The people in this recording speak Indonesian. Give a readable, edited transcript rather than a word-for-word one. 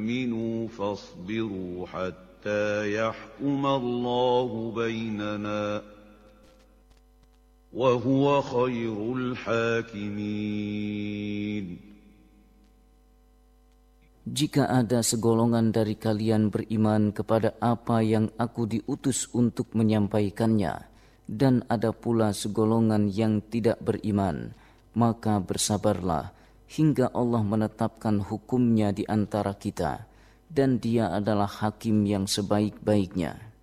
تؤمنوا فاصبروا حتى يحكم الله بيننا وهو خير الحاكمين. Jika ada segolongan dari kalian beriman kepada apa yang aku diutus untuk menyampaikannya, dan ada pula segolongan yang tidak beriman, maka bersabarlah hingga Allah menetapkan hukumnya di antara kita, dan Dia adalah hakim yang sebaik-baiknya.